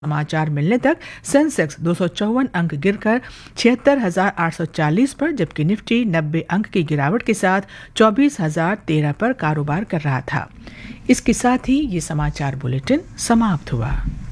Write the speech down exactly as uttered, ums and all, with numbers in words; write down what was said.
समाचार मिलने तक सेंसेक्स दो सौ चौवन अंक गिरकर छिहत्तर हजार आठ सौ चालीस पर, जबकि निफ्टी नब्बे अंक की गिरावट के साथ चौबीस हजार तेरह पर कारोबार कर रहा था। इसके साथ ही ये समाचार बुलेटिन समाप्त हुआ।